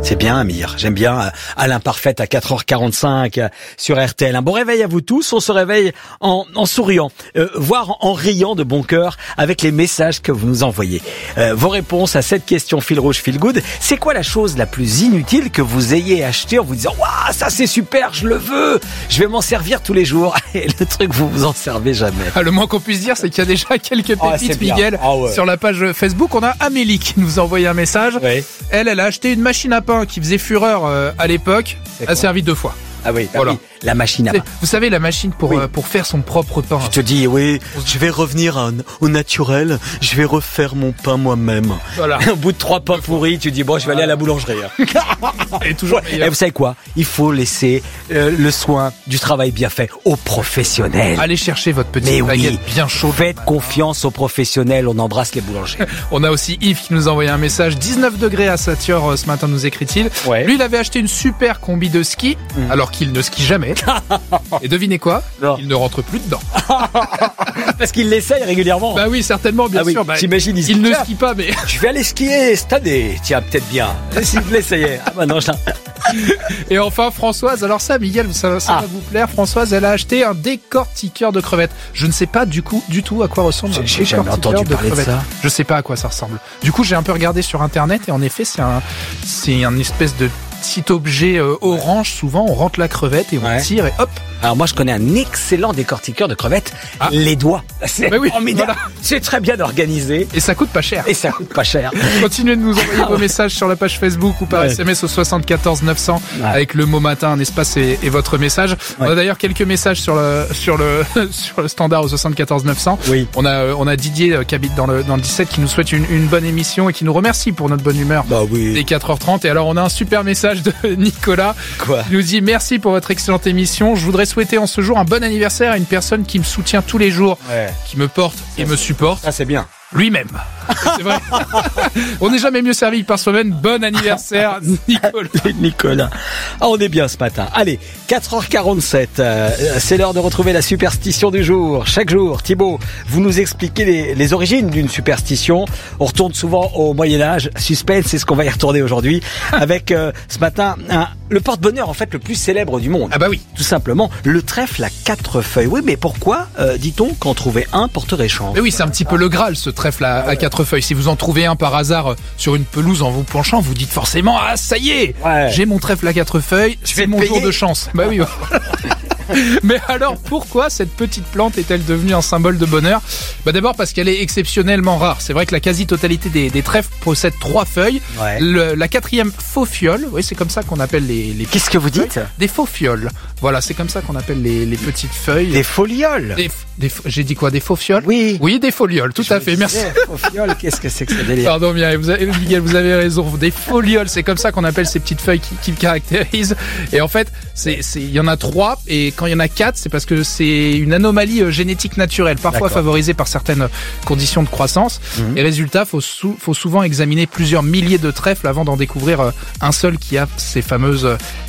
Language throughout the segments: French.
C'est bien, Amir. J'aime bien Alain Parfait à 4h45 sur RTL. Un bon réveil à vous tous. On se réveille en souriant, voire en riant de bon cœur avec les messages que vous nous envoyez. Vos réponses à cette question fil rouge, fil good. C'est quoi la chose la plus inutile que vous ayez acheté en vous disant « Waouh, ça c'est super, je le veux, je vais m'en servir tous les jours ». Et le truc, vous vous en servez jamais. Le moins qu'on puisse dire, c'est qu'il y a déjà quelques pépites, Miguel, sur la page Facebook. On a Amélie qui nous a envoyé un message. Oui. Elle a acheté une machine à pain qui faisait fureur à l'époque. A servi 2 fois. Ah oui, voilà. Oui, la machine à pain. Vous savez, la machine pour faire son propre pain. Je te dis, oui, je vais revenir au naturel, je vais refaire mon pain moi-même. Voilà. Au bout de 3 pains pourris, tu dis, bon, je vais aller à la boulangerie. Et toujours et vous savez quoi? Il faut laisser le soin du travail bien fait aux professionnels. Allez chercher votre petite baguette bien chaude. Faites confiance aux professionnels, on embrasse les boulangers. On a aussi Yves qui nous a envoyé un message. 19 degrés à Satur ce matin, nous écrit-il. Ouais. Lui, il avait acheté une super combi de ski, alors qu'il ne skie jamais. Et devinez quoi? Non. Il ne rentre plus dedans. Parce qu'il l'essaye régulièrement. Bah oui, certainement, bien sûr. Bah, j'imagine il ne skie pas, mais... Je vais aller skier cette année. Tiens, peut-être bien. Si je l'essayais. Ah bah non, Et enfin, Françoise, alors ça, Miguel, ça va vous plaire. Françoise, elle a acheté un décortiqueur de crevettes. Je ne sais pas du tout à quoi ressemble un décortiqueur jamais entendu parler de ça. Je sais pas à quoi ça ressemble. Du coup, j'ai un peu regardé sur Internet et en effet, c'est un espèce de petit objet orange. Souvent, on rentre la crevette et on tire et hop. Alors moi, je connais un excellent décortiqueur de crevettes. Les doigts. C'est formidable. Voilà. C'est très bien organisé. Et ça coûte pas cher. Continuez de nous envoyer vos messages sur la page Facebook ou par SMS au 74 900 avec le mot matin, un espace et votre message. On a d'ailleurs quelques messages sur le standard au 74 900. Oui. On a Didier qui habite dans le 17 qui nous souhaite une bonne émission et qui nous remercie pour notre bonne humeur. Dès 4h30. Et alors on a un super message de Nicolas qui nous dit merci pour votre excellente émission. Je voudrais souhaiter en ce jour un bon anniversaire à une personne qui me soutient tous les jours, qui me porte et me supporte. Ça c'est bien. Lui-même. C'est vrai. On n'est jamais mieux servi par soi-même. Bon anniversaire, Nicolas. On est bien ce matin. Allez, 4h47. C'est l'heure de retrouver la superstition du jour. Chaque jour, Thibaut, vous nous expliquez les origines d'une superstition. On retourne souvent au Moyen-Âge. Suspense, c'est ce qu'on va y retourner aujourd'hui. Avec, ce matin, le porte-bonheur, en fait, le plus célèbre du monde. Ah bah oui. Tout simplement, le trèfle à 4 feuilles. Oui, mais pourquoi, dit-on, qu'en trouver un porterait chance? Mais oui, c'est un petit peu le Graal, ce trèfle à 4 feuilles. Si vous en trouvez un par hasard sur une pelouse en vous penchant, vous dites forcément « Ah, ça y est, j'ai mon trèfle à 4 feuilles, c'est mon jour de chance. » Bah oui. Mais alors, pourquoi cette petite plante est-elle devenue un symbole de bonheur? Bah d'abord parce qu'elle est exceptionnellement rare. C'est vrai que la quasi-totalité des trèfles possèdent 3 feuilles. La 4e faux fiole, oui, c'est comme ça qu'on appelle les Qu'est-ce que vous dites? Des faux fioles. Voilà, c'est comme ça qu'on appelle les petites feuilles. Des folioles. J'ai dit quoi? Des faux fioles? Oui. Oui, des folioles, tout à fait, merci. Faux fioles, qu'est-ce que c'est que ce délire? Pardon, Miguel, vous avez raison. Des folioles, c'est comme ça qu'on appelle ces petites feuilles qui le caractérisent. Et en fait, il y en a 3, et quand il y en a 4, c'est parce que c'est une anomalie génétique naturelle, parfois favorisée par certaines conditions de croissance. Et résultat, faut souvent examiner plusieurs milliers de trèfles avant d'en découvrir un seul qui a ces fameuses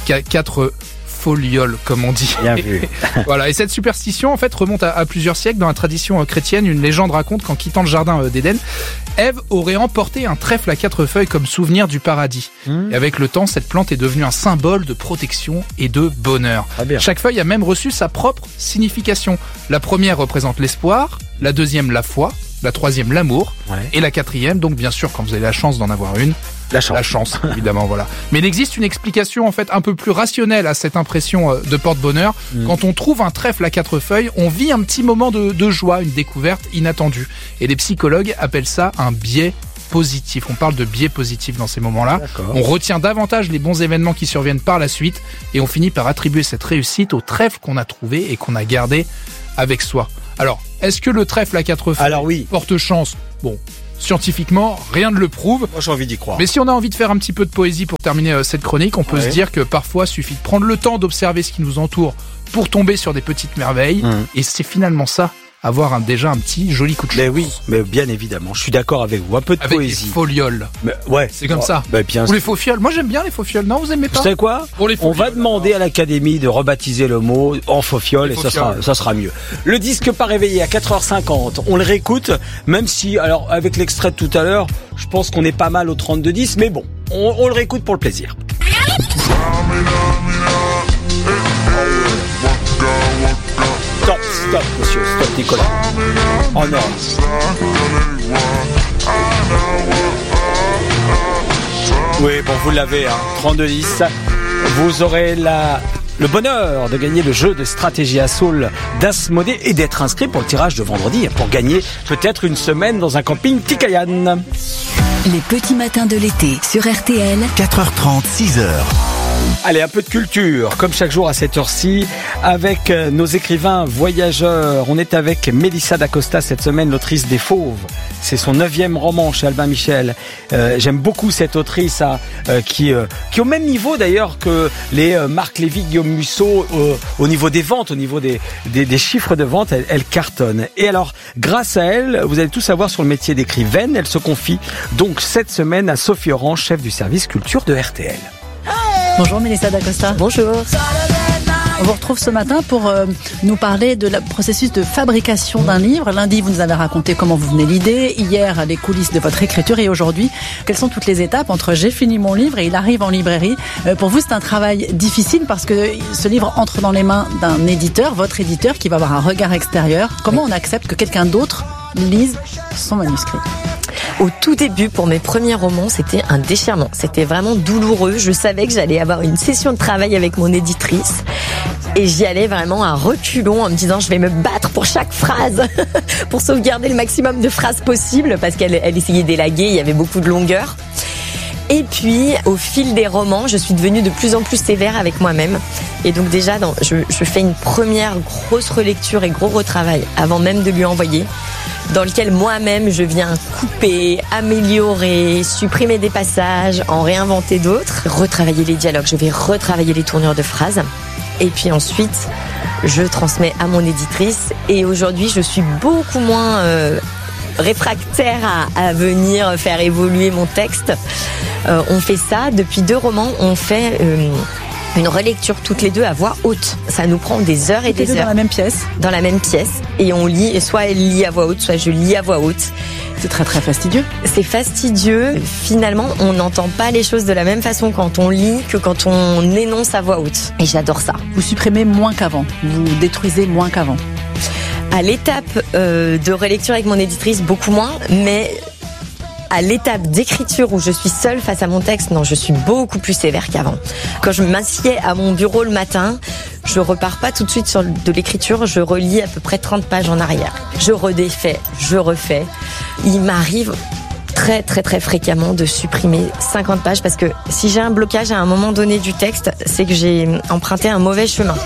4 folioles, comme on dit. Bien vu. Voilà. Et cette superstition, en fait, remonte à plusieurs siècles. Dans la tradition chrétienne, une légende raconte qu'en quittant le jardin d'Éden, Ève aurait emporté un trèfle à 4 feuilles comme souvenir du paradis. Et avec le temps, cette plante est devenue un symbole de protection et de bonheur. Chaque feuille a même reçu sa propre signification. La première représente l'espoir, la deuxième la foi, la 3e l'amour, et la 4e, donc bien sûr, quand vous avez la chance d'en avoir une, la chance, évidemment, voilà. Mais il existe une explication en fait un peu plus rationnelle à cette impression de porte-bonheur. Quand on trouve un trèfle à 4 feuilles, on vit un petit moment de joie, une découverte inattendue. Et les psychologues appellent ça un biais positif. On parle de biais positif dans ces moments-là. On retient davantage les bons événements qui surviennent par la suite et on finit par attribuer cette réussite au trèfle qu'on a trouvé et qu'on a gardé avec soi. Alors, est-ce que le trèfle à 4 feuilles porte chance? Bon, scientifiquement, rien ne le prouve. Moi, j'ai envie d'y croire. Mais si on a envie de faire un petit peu de poésie pour terminer cette chronique, on peut se dire que parfois, suffit de prendre le temps d'observer ce qui nous entoure pour tomber sur des petites merveilles. Et c'est finalement ça, avoir déjà un petit joli coup de chance. Mais oui, mais bien évidemment, je suis d'accord avec vous. Un peu de avec poésie. Avec des folioles. Mais, c'est comme ça. Bien Ou les faux fioles. Moi j'aime bien les faux fioles. Non, vous aimez pas? Vous savez quoi? On va demander à l'académie de rebaptiser le mot en faux fioles et ça sera mieux. Le disque pas réveillé à 4h50, on le réécoute, même si, alors avec l'extrait de tout à l'heure, je pense qu'on est pas mal au 32-10, mais bon, on le réécoute pour le plaisir. Stop, monsieur, stop, Nicolas. Oh non. Oui, bon, vous l'avez, 32-10. Vous aurez le bonheur de gagner le jeu de stratégie à Soul d'Asmodée et d'être inscrit pour le tirage de vendredi pour gagner peut-être une semaine dans un camping Tikayan. Les petits matins de l'été sur RTL. 4h30, 6h. Allez, un peu de culture, comme chaque jour à cette heure-ci, avec nos écrivains voyageurs. On est avec Mélissa d'Acosta cette semaine, l'autrice des Fauves. C'est son 9e roman chez Albin Michel. J'aime beaucoup cette autrice qui est au même niveau d'ailleurs que les Marc Lévy, Guillaume Musso, au niveau des ventes, au niveau des chiffres de vente, elle cartonne. Et alors, grâce à elle, vous allez tout savoir sur le métier d'écrivaine. Elle se confie donc cette semaine à Sophie Orange, chef du service culture de RTL. Bonjour Mélissa d'Acosta. Bonjour. On vous retrouve ce matin pour nous parler de le processus de fabrication d'un livre. Lundi, vous nous avez raconté comment vous venez l'idée. Hier, les coulisses de votre écriture. Et aujourd'hui, quelles sont toutes les étapes entre j'ai fini mon livre et il arrive en librairie. Pour vous, c'est un travail difficile parce que ce livre entre dans les mains d'un éditeur, votre éditeur, qui va avoir un regard extérieur. Comment on accepte que quelqu'un d'autre lise son manuscrit ? Au tout début, pour mes premiers romans, c'était un déchirement. C'était vraiment douloureux. Je savais que j'allais avoir une session de travail avec mon éditrice. Et j'y allais vraiment à reculons en me disant je vais me battre pour chaque phrase pour sauvegarder le maximum de phrases possibles parce qu'elle essayait d'élaguer, il y avait beaucoup de longueur. Et puis, au fil des romans, je suis devenue de plus en plus sévère avec moi-même. Et donc déjà, je fais une première grosse relecture et gros retravail avant même de lui envoyer, dans lequel moi-même je viens couper, améliorer, supprimer des passages, en réinventer d'autres, retravailler les dialogues, je vais retravailler les tournures de phrases. Et puis ensuite, je transmets à mon éditrice. Et aujourd'hui, je suis beaucoup moins réfractaire à venir faire évoluer mon texte. On fait ça depuis 2 romans. On fait une relecture toutes les 2 à voix haute. Ça nous prend des heures et des heures. Dans la même pièce. Dans la même pièce. Et on lit, et soit elle lit à voix haute, soit je lis à voix haute. C'est très très fastidieux. C'est fastidieux. Finalement, on n'entend pas les choses de la même façon quand on lit que quand on énonce à voix haute. Et j'adore ça. Vous supprimez moins qu'avant. Vous détruisez moins qu'avant. À l'étape de relecture avec mon éditrice, beaucoup moins, mais à l'étape d'écriture où je suis seule face à mon texte, non, je suis beaucoup plus sévère qu'avant. Quand je m'assieds à mon bureau le matin, je repars pas tout de suite sur de l'écriture, je relis à peu près 30 pages en arrière. Je redéfais, je refais. Il m'arrive très très très fréquemment de supprimer 50 pages parce que si j'ai un blocage à un moment donné du texte, c'est que j'ai emprunté un mauvais chemin.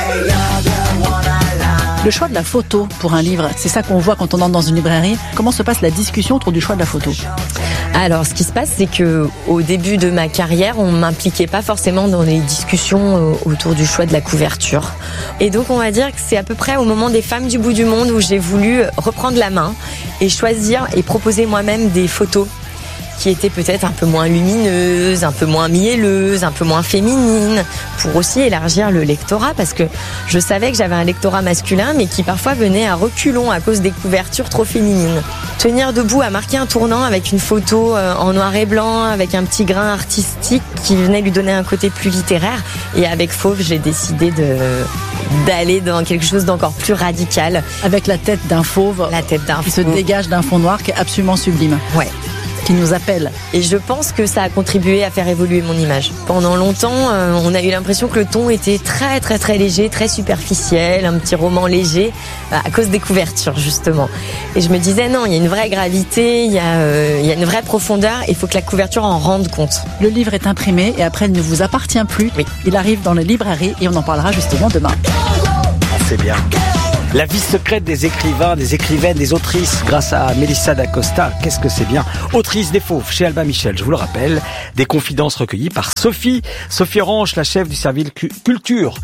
Le choix de la photo pour un livre, c'est ça qu'on voit quand on entre dans une librairie. Comment se passe la discussion autour du choix de la photo ? Alors, ce qui se passe, c'est que au début de ma carrière, on m'impliquait pas forcément dans les discussions autour du choix de la couverture. Et donc, on va dire que c'est à peu près au moment des Femmes du bout du monde où j'ai voulu reprendre la main et choisir et proposer moi-même des photos qui étaient peut-être un peu moins lumineuses, un peu moins mielleuses, un peu moins féminines, pour aussi élargir le lectorat, parce que je savais que j'avais un lectorat masculin, mais qui parfois venait à reculons à cause des couvertures trop féminines. Tenir debout à marquer un tournant avec une photo en noir et blanc, avec un petit grain artistique qui venait lui donner un côté plus littéraire, et avec Fauve, j'ai décidé d'aller dans quelque chose d'encore plus radical. Avec la tête d'un fauve, qui se dégage d'un fond noir qui est absolument sublime. Ouais. Qui nous appelle. Et je pense que ça a contribué à faire évoluer mon image. Pendant longtemps, on a eu l'impression que le ton était très très très léger, très superficiel, un petit roman léger, à cause des couvertures justement. Et je me disais non, il y a une vraie gravité, il y a une vraie profondeur, et il faut que la couverture en rende compte. Le livre est imprimé et après il ne vous appartient plus. Oui. Il arrive dans les librairies et on en parlera justement demain. C'est bien. La vie secrète des écrivains, des écrivaines, des autrices, grâce à Mélissa d'Acosta. Qu'est-ce que c'est bien. Autrice des Fauves chez Albin Michel, je vous le rappelle. Des confidences recueillies par Sophie Orange, la chef du service culture,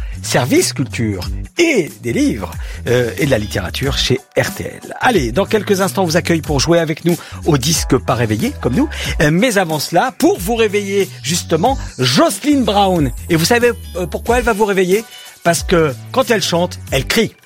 et des livres et de la littérature chez RTL. Allez, dans quelques instants, on vous accueille pour jouer avec nous au disque pas réveillé, comme nous. Mais avant cela, pour vous réveiller, justement, Jocelyn Brown. Et vous savez pourquoi elle va vous réveiller ? Parce que quand elle chante, elle crie.